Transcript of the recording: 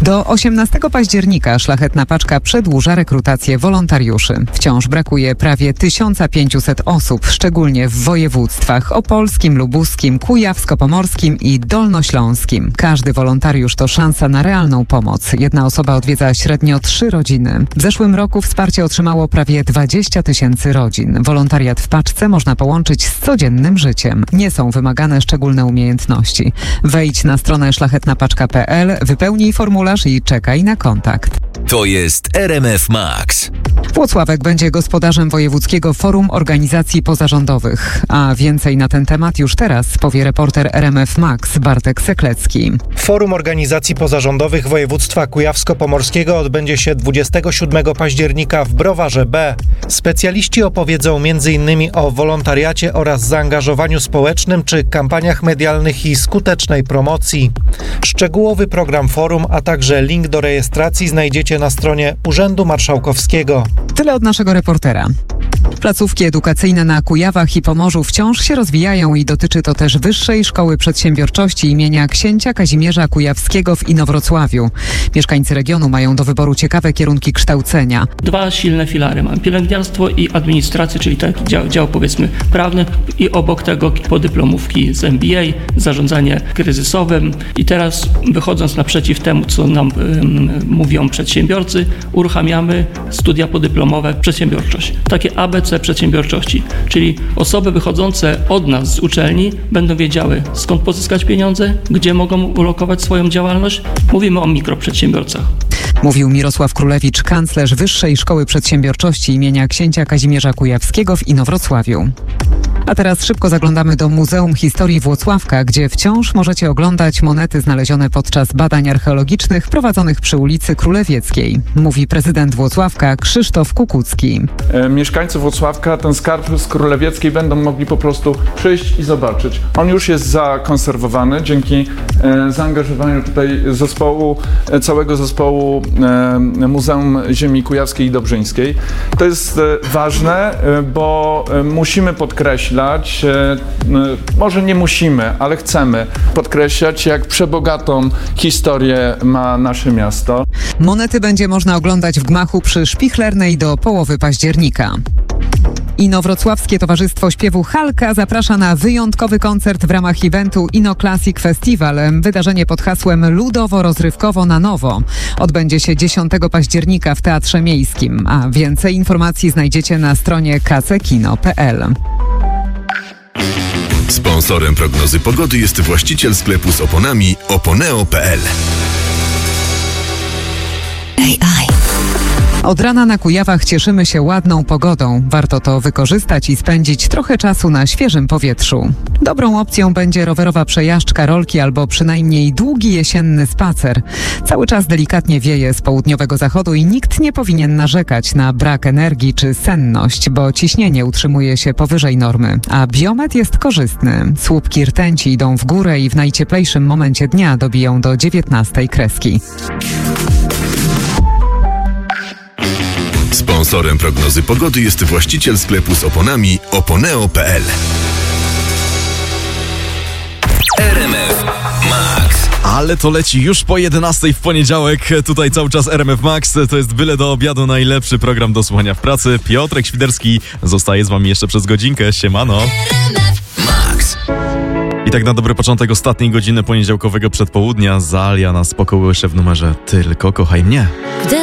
Do 18 października Szlachetna Paczka przedłuża rekrutację wolontariuszy. Wciąż brakuje prawie 1500 osób, szczególnie w województwach opolskim, lubuskim, kujawsko-pomorskim i dolnośląskim. Każdy wolontariusz to szansa na realną pomoc. Jedna osoba odwiedza średnio 3 rodziny. W zeszłym roku wsparcie otrzymało prawie 20 000 rodzin. Wolontariat w paczce można połączyć z codziennym życiem. Nie są wymagane szczególne umiejętności. Wejdź na stronę szlachetnapaczka.pl, wypełnij formularz i czekaj na kontakt. To jest RMF Max. Włocławek będzie gospodarzem Wojewódzkiego Forum Organizacji Pozarządowych. A więcej na ten temat już teraz powie reporter RMF Max Bartek Seklecki. Forum Organizacji Pozarządowych Województwa Kujawsko-Pomorskiego odbędzie się 27 października w Browarze B. Specjaliści opowiedzą m.in. o wolontariacie oraz zaangażowaniu społecznym czy kampaniach medialnych i skutecznej promocji. Szczegółowy program forum, a także link do rejestracji znajdziecie na stronie Urzędu Marszałkowskiego. Tyle od naszego reportera. Placówki edukacyjne na Kujawach i Pomorzu wciąż się rozwijają i dotyczy to też Wyższej Szkoły Przedsiębiorczości imienia księcia Kazimierza Kujawskiego w Inowrocławiu. Mieszkańcy regionu mają do wyboru ciekawe kierunki kształcenia. 2 silne filary mamy: pielęgniarstwo i administrację, czyli taki dział powiedzmy prawny, i obok tego podyplomówki z MBA, zarządzanie kryzysowym. I teraz, wychodząc naprzeciw temu, co nam mówią przedsiębiorcy, uruchamiamy studia podyplomowe przedsiębiorczość. Takie ABC przedsiębiorczości, czyli osoby wychodzące od nas z uczelni będą wiedziały, skąd pozyskać pieniądze, gdzie mogą ulokować swoją działalność. Mówimy o mikroprzedsiębiorcach. Mówił Mirosław Królewicz, kanclerz Wyższej Szkoły Przedsiębiorczości imienia księcia Kazimierza Kujawskiego w Inowrocławiu. A teraz szybko zaglądamy do Muzeum Historii Włocławka, gdzie wciąż możecie oglądać monety znalezione podczas badań archeologicznych prowadzonych przy ulicy Królewieckiej. Mówi prezydent Włocławka Krzysztof Kukucki. Mieszkańcy Włocławka ten skarb z Królewieckiej będą mogli po prostu przyjść i zobaczyć. On już jest zakonserwowany dzięki zaangażowaniu tutaj całego zespołu Muzeum Ziemi Kujawskiej i Dobrzyńskiej. To jest ważne, bo musimy podkreślać, może nie musimy, ale chcemy podkreślać, jak przebogatą historię ma nasze miasto. Monety będzie można oglądać w gmachu przy Szpichlernej do połowy października. Inowrocławskie Towarzystwo Śpiewu Halka zaprasza na wyjątkowy koncert w ramach eventu Ino Classic Festival. Wydarzenie pod hasłem Ludowo-rozrywkowo na nowo odbędzie się 10 października w Teatrze Miejskim, a więcej informacji znajdziecie na stronie kckino.pl. Sponsorem prognozy pogody jest właściciel sklepu z oponami oponeo.pl. Od rana na Kujawach cieszymy się ładną pogodą. Warto to wykorzystać i spędzić trochę czasu na świeżym powietrzu. Dobrą opcją będzie rowerowa przejażdżka, rolki albo przynajmniej długi jesienny spacer. Cały czas delikatnie wieje z południowego zachodu i nikt nie powinien narzekać na brak energii czy senność, bo ciśnienie utrzymuje się powyżej normy, a biometr jest korzystny. Słupki rtęci idą w górę i w najcieplejszym momencie dnia dobiją do 19 kreski. Sponsorem prognozy pogody jest właściciel sklepu z oponami oponeo.pl. RMF Max. Ale to leci już po 11 w poniedziałek. Tutaj cały czas RMF Max. To jest byle do obiadu najlepszy program do słuchania w pracy. Piotrek Świderski zostaje z wami jeszcze przez godzinkę. Siemano. RMF Max. I tak na dobry początek ostatniej godziny poniedziałkowego przedpołudnia Zalia na spoko łysze w numerze Tylko kochaj mnie.